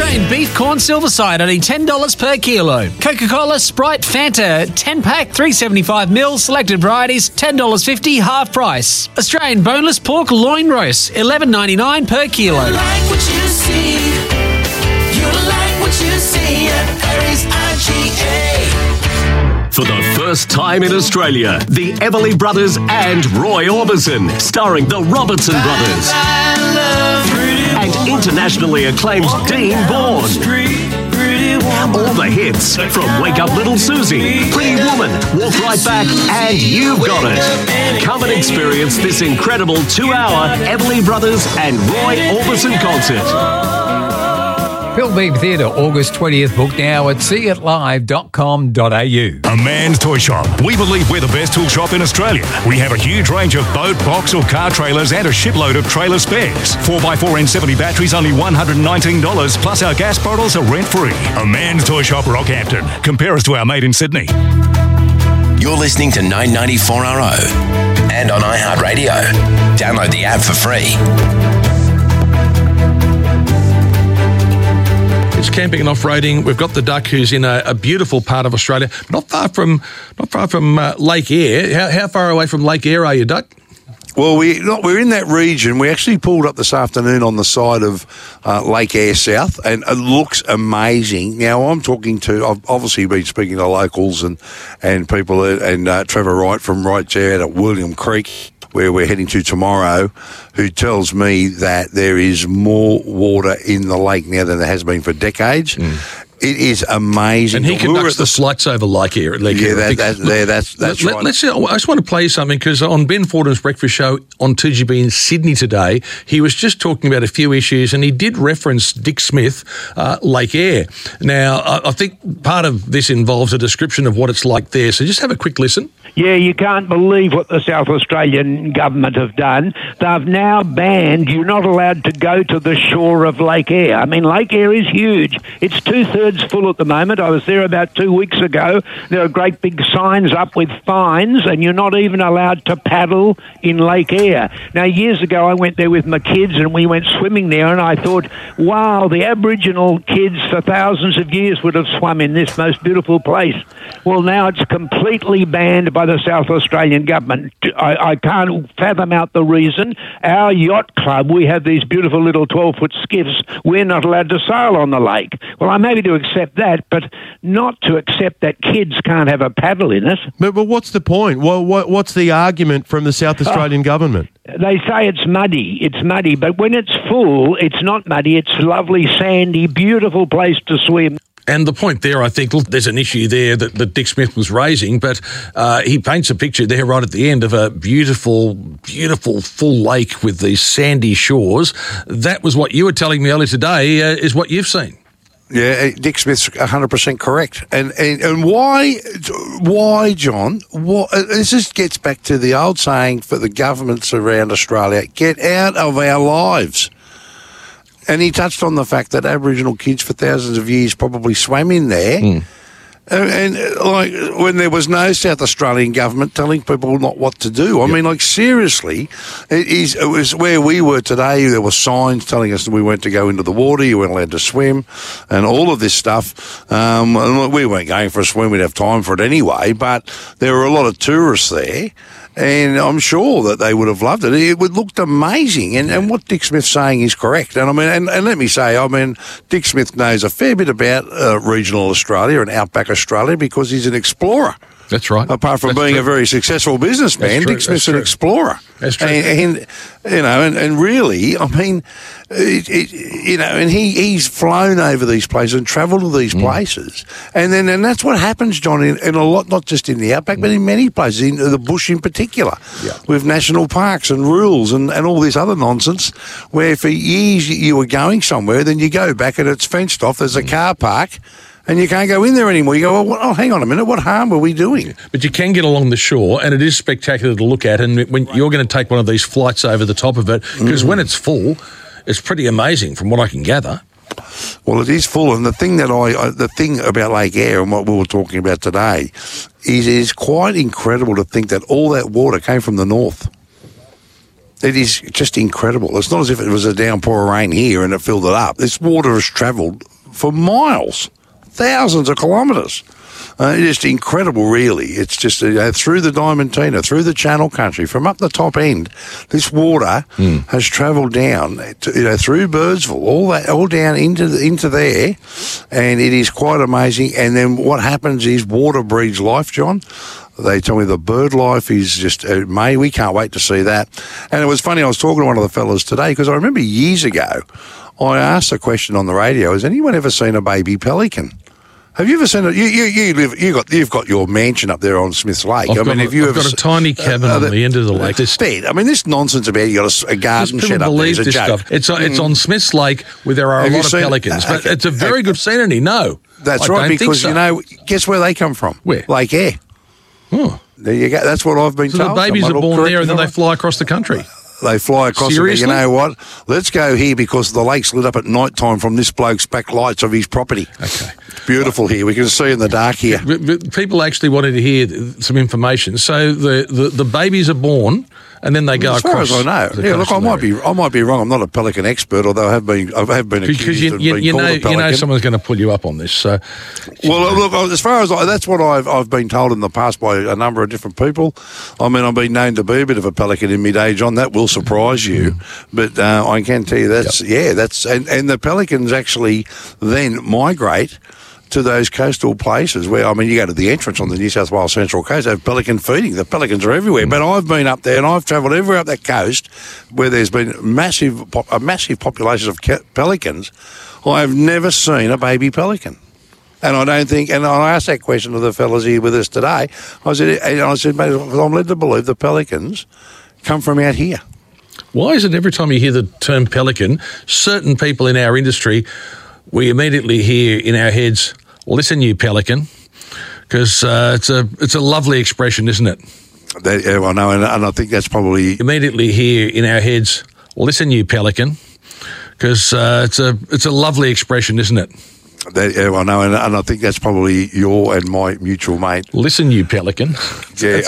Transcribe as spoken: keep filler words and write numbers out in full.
Australian beef corn silverside, only ten dollars per kilo. Coca-Cola, Sprite, Fanta, ten pack, three seventy-five mil, selected varieties, ten dollars fifty, half price. Australian boneless pork loin roast, eleven ninety-nine per kilo. You like what you see. You like what you see at Perry's I G A. For the first time in Australia, the Everly Brothers and Roy Orbison, starring the Robertson Brothers. And internationally acclaimed Dean Bourne. All the hits from Wake Up Little Susie, Pretty Woman, Walk Right Back, and You've Got It. Come and experience this incredible two-hour Everly Brothers and Roy Orbison concert. Pilbeam Theatre, August twentieth. Book now at see it live dot com dot a u. A Man's Toy Shop. We believe we're the best tool shop in Australia. We have a huge range of boat, box or car trailers and a shipload of trailer spares. four by four N seventy batteries, only one hundred nineteen dollars, plus our gas bottles are rent-free. A Man's Toy Shop, Rockhampton. Compare us to our mate in Sydney. You're listening to nine ninety-four R O and on iHeartRadio. Download the app for free. It's camping and off-roading. We've got the Duck, who's in a, a beautiful part of Australia, not far from not far from uh, Lake Eyre. How, how far away from Lake Eyre are you, Duck? Well, we, not, we're in that region. We actually pulled up this afternoon on the side of uh, Lake Eyre South, and it looks amazing. Now, I'm talking to, I've obviously been speaking to locals and, and people, and uh, Trevor Wright from right there at William Creek, where we're heading to tomorrow, who tells me that there is more water in the lake now than there has been for decades. Mm. It is amazing. And he we conducts the, the flights over Lake Eyre. Lake yeah, Eyre. that, that, there, that's that's Let, right. Let's. I just want to play you something, because on Ben Fordham's Breakfast Show on two G B in Sydney today, he was just talking about a few issues, and he did reference Dick Smith, uh, Lake Eyre. Now, I, I think part of this involves a description of what it's like there. So just have a quick listen. Yeah, you can't believe what the South Australian government have done. They've now banned, you're not allowed to go to the shore of Lake Eyre. I mean, Lake Eyre is huge. It's two-thirds full at the moment. I was there about two weeks ago. There are great big signs up with fines, and you're not even allowed to paddle in Lake Eyre. Now, years ago, I went there with my kids, and we went swimming there, and I thought, wow, the Aboriginal kids for thousands of years would have swum in this most beautiful place. Well, now it's completely banned by the South Australian government. I, I can't fathom out the reason. Our yacht club, we have these beautiful little twelve-foot skiffs. We're not allowed to sail on the lake. Well, I'm happy to accept that, but not to accept that kids can't have a paddle in it. But, but what's the point? Well, what, what's the argument from the South Australian oh, government? They say it's muddy. It's muddy, but when it's full, it's not muddy. It's a lovely, sandy, beautiful place to swim. And the point there, I think, look, there's an issue there that, that Dick Smith was raising, but uh, he paints a picture there right at the end of a beautiful, beautiful full lake with these sandy shores. That was what you were telling me earlier today, uh, is what you've seen. Yeah, Dick Smith's one hundred percent correct. And, and and why, why, John, what, this just gets back to the old saying for the governments around Australia, get out of our lives. And he touched on the fact that Aboriginal kids for thousands of years probably swam in there. Mm. And, and, like, when there was no South Australian government telling people not what to do. I yep. mean, like, seriously, it, is, it was where we were today. There were signs telling us that we weren't to go into the water, you weren't allowed to swim, and all of this stuff. Um, and we weren't going for a swim. We'd have time for it anyway. But there were a lot of tourists there. And I'm sure that they would have loved it. It would looked amazing. And, and what Dick Smith's saying is correct. And I mean, and, and let me say, I mean, Dick Smith knows a fair bit about uh, regional Australia and outback Australia because he's an explorer. That's right. Apart from That's being true. a very successful businessman, Dick Smith's an explorer. That's true. And, and you know, and, and really, I mean, it, it, you know, and he, he's flown over these places and travelled to these mm. places, and then and that's what happens, John, in, in a lot, not just in the outback, mm. but in many places, in the bush in particular, yeah. with national parks and rules and, and all this other nonsense, where for years you were going somewhere, then you go back and it's fenced off. There's a mm. car park. And you can't go in there anymore. You go, well, oh, hang on a minute, what harm are we doing? But you can get along the shore, and it is spectacular to look at. And when you're going to take one of these flights over the top of it, because mm. when it's full, it's pretty amazing from what I can gather. Well, it is full, and the thing that I, I the thing about Lake Eyre and what we were talking about today is it is quite incredible to think that all that water came from the north. It is just incredible. It's not as if it was a downpour of rain here and it filled it up. This water has travelled for miles, thousands of kilometres. Uh, just incredible, really. It's just uh, through the Diamantina, through the Channel Country, from up the top end. This water mm. has travelled down, to, you know, through Birdsville, all that, all down into the, into there, and it is quite amazing. And then what happens is water breeds life, John. They tell me the bird life is just uh, May. We can't wait to see that. And it was funny. I was talking to one of the fellas today because I remember years ago, I asked a question on the radio: has anyone ever seen a baby pelican? Have you ever seen it? You, you, you live. You got. You've got your mansion up there on Smiths Lake. I've I mean, got, have you I've ever got a tiny cabin uh, uh, on the end of the lake. This bed. I mean, this nonsense about you got a, a garden shed up there is a this joke. Stuff. It's uh, it's on Smiths Lake where there are have a lot of seen, pelicans, uh, but it's a very uh, good scenery. No, that's I right. Because so. you know, guess where they come from? Where? Lake Eyre. Oh, there you go. That's what I've been so told. So the babies are born there and then they fly across the country. They fly across. Seriously? The, you know what? Let's go here because the lake's lit up at night time from this bloke's back lights of his property. Okay. It's beautiful here. We can see in the dark here. But, but people actually wanted to hear some information. So the, the, the babies are born and then they go as across. As far as I know. Yeah, look, I might be I might be wrong. I'm not a pelican expert, although I have been I have been accused because you, of you, being you called know a pelican. you know someone's going to pull you up on this. So, well, look, as far as I, that's what I've I've been told in the past by a number of different people. I mean, I've been known to be a bit of a pelican in mid-age, John. That will surprise you, but uh, I can tell you that's yep. yeah, that's and, and the pelicans actually then migrate to those coastal places where, I mean, you go to the entrance on the New South Wales Central Coast, they have pelican feeding. The pelicans are everywhere. But I've been up there and I've travelled everywhere up that coast where there's been massive, a massive populations of pelicans. I have never seen a baby pelican. And I don't think, and I asked that question to the fellas here with us today. I said, and I said, mate, I'm led to believe the pelicans come from out here. Why is it every time you hear the term pelican, certain people in our industry, we immediately hear in our heads, listen, you pelican, because uh, it's a it's a lovely expression, isn't it? That, yeah, well, no, and, and I think that's probably immediately hear in our heads, listen, you pelican, because uh, it's a it's a lovely expression, isn't it? That, yeah, well, no, and, and I think that's probably your and my mutual mate. Listen, you pelican. Yeah.